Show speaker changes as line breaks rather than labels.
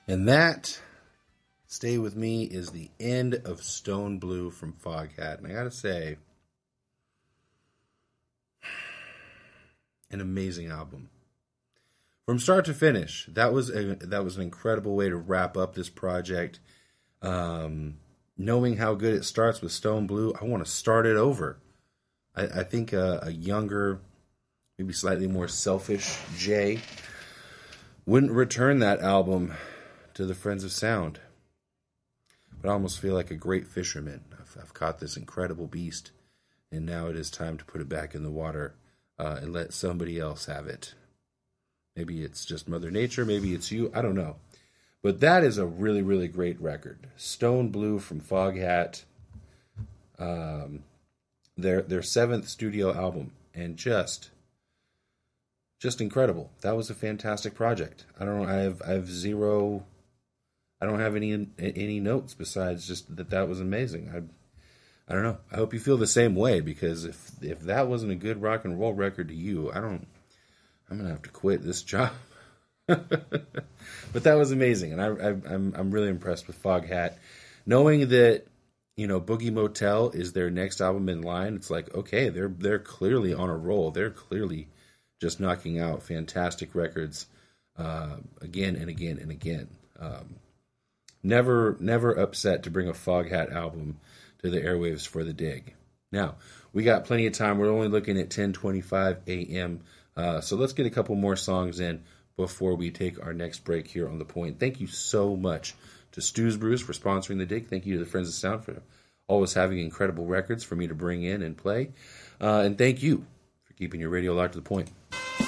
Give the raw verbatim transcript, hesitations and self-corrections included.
And that, Stay With Me, is the end of Stone Blue from Foghat. And I gotta say, an amazing album. From start to finish, that was a, that was an incredible way to wrap up this project. Um, knowing how good it starts with Stone Blue, I want to start it over. I, I think a, a younger, maybe slightly more selfish Jay wouldn't return that album to the Friends of Sound. But I almost feel like a great fisherman. I've, I've caught this incredible beast, and now it is time to put it back in the water uh, and let somebody else have it. Maybe it's just Mother Nature, maybe it's you, I don't know. But that is a really, really great record. Stone Blue from Foghat, um, their their seventh studio album, and just, just incredible. That was a fantastic project. I don't know, I have I have zero, I don't have any any notes besides just that that was amazing. I I don't know. I hope you feel the same way, because if if that wasn't a good rock and roll record to you, I don't. I'm gonna have to quit this job. But that was amazing, and I, I, I'm I'm really impressed with Foghat. Knowing that, you know, Boogie Motel is their next album in line, it's like, okay, they're they're clearly on a roll. They're clearly just knocking out fantastic records uh, again and again and again. Um, never never upset to bring a Foghat album to the airwaves for the dig. Now, we got plenty of time. We're only looking at ten twenty-five a.m., uh, so let's get a couple more songs in before we take our next break here on The Point. Thank you so much to Stu's Brews for sponsoring the dig. Thank you to the Friends of Sound for always having incredible records for me to bring in and play. Uh, and thank you for keeping your radio locked to The Point.